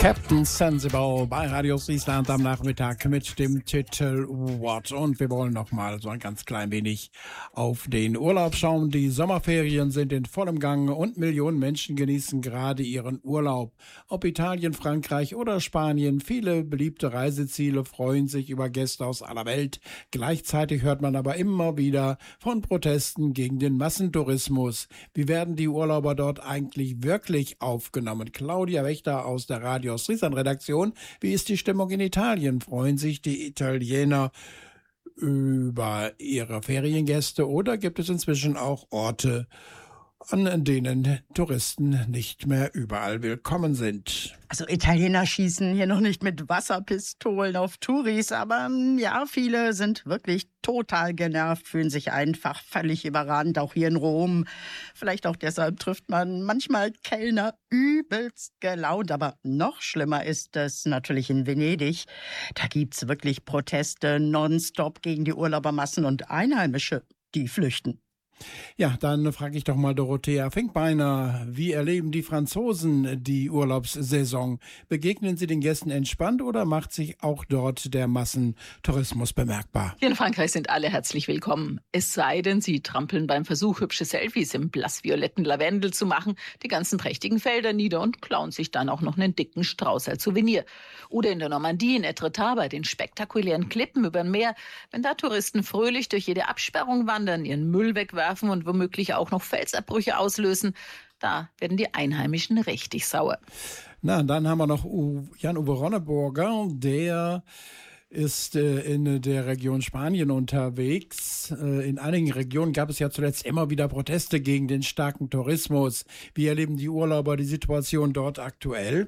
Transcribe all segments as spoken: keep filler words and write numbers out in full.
Captain Sensible bei Radio Friesland am Nachmittag mit dem Titel What. Und wir wollen noch mal so ein ganz klein wenig auf den Urlaub schauen. Die Sommerferien sind in vollem Gang und Millionen Menschen genießen gerade ihren Urlaub. Ob Italien, Frankreich oder Spanien, viele beliebte Reiseziele freuen sich über Gäste aus aller Welt. Gleichzeitig hört man aber immer wieder von Protesten gegen den Massentourismus. Wie werden die Urlauber dort eigentlich wirklich aufgenommen? Claudia Wächter aus der Radio Friesland-Redaktion. Wie ist die Stimmung in Italien? Freuen sich die Italiener über ihre Feriengäste oder gibt es inzwischen auch Orte, an denen Touristen nicht mehr überall willkommen sind? Also Italiener schießen hier noch nicht mit Wasserpistolen auf Touris, aber ja, viele sind wirklich total genervt, fühlen sich einfach völlig überrannt, auch hier in Rom. Vielleicht auch deshalb trifft man manchmal Kellner übelst gelaunt, aber noch schlimmer ist es natürlich in Venedig. Da gibt's wirklich Proteste nonstop gegen die Urlaubermassen und Einheimische, die flüchten. Ja, dann frage ich doch mal Dorothea Finkbeiner, wie erleben die Franzosen die Urlaubssaison? Begegnen sie den Gästen entspannt oder macht sich auch dort der Massentourismus bemerkbar? Hier in Frankreich sind alle herzlich willkommen. Es sei denn, sie trampeln beim Versuch, hübsche Selfies im blassvioletten Lavendel zu machen, die ganzen prächtigen Felder nieder und klauen sich dann auch noch einen dicken Strauß als Souvenir. Oder in der Normandie, in Etretat, bei den spektakulären Klippen über dem Meer, wenn da Touristen fröhlich durch jede Absperrung wandern, ihren Müll wegwerfen und womöglich auch noch Felsabbrüche auslösen, da werden die Einheimischen richtig sauer. Na, dann haben wir noch Jan-Uwe Ronneburger, der ist äh, in der Region Spanien unterwegs. Äh, in einigen Regionen gab es ja zuletzt immer wieder Proteste gegen den starken Tourismus. Wie erleben die Urlauber die Situation dort aktuell?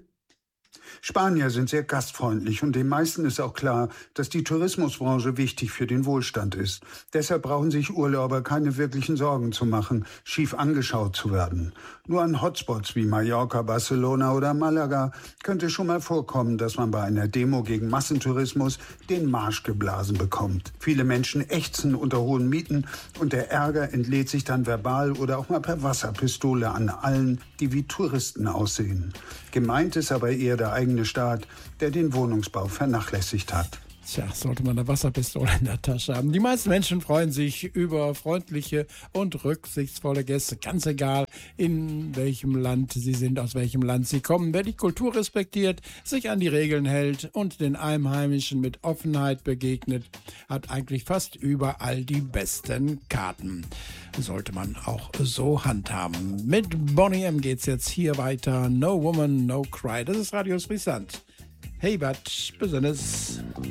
Spanier sind sehr gastfreundlich und den meisten ist auch klar, dass die Tourismusbranche wichtig für den Wohlstand ist. Deshalb brauchen sich Urlauber keine wirklichen Sorgen zu machen, schief angeschaut zu werden. Nur an Hotspots wie Mallorca, Barcelona oder Malaga könnte schon mal vorkommen, dass man bei einer Demo gegen Massentourismus den Marsch geblasen bekommt. Viele Menschen ächzen unter hohen Mieten und der Ärger entlädt sich dann verbal oder auch mal per Wasserpistole an allen, die wie Touristen aussehen. Gemeint ist aber eher der eigene Staat, der den Wohnungsbau vernachlässigt hat. Tja, sollte man eine Wasserpistole in der Tasche haben. Die meisten Menschen freuen sich über freundliche und rücksichtsvolle Gäste. Ganz egal, in welchem Land sie sind, aus welchem Land sie kommen. Wer die Kultur respektiert, sich an die Regeln hält und den Einheimischen mit Offenheit begegnet, hat eigentlich fast überall die besten Karten. Sollte man auch so handhaben. Mit Boney M geht's jetzt hier weiter. No Woman, No Cry. Das ist Radio Friesland. Hey, but besonders.